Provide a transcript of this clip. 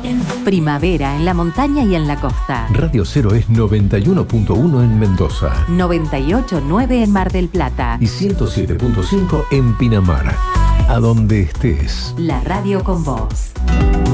Primavera en la montaña y en la costa. Radio Cero es 91.1 en Mendoza. 98.9 en Mar del Plata. Y 107.5 en Pinamar. A donde estés. La radio con vos.